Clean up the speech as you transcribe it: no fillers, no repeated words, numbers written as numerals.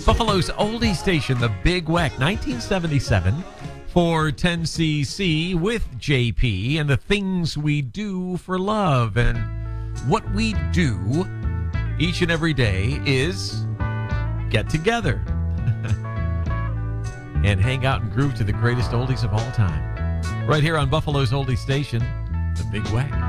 Buffalo's oldie station, the Big Weck, 1977 for 10cc with JP and the things we do for love. And what we do each and every day is get together and hang out and groove to the greatest oldies of all time. Right here on Buffalo's oldie station, the Big Weck.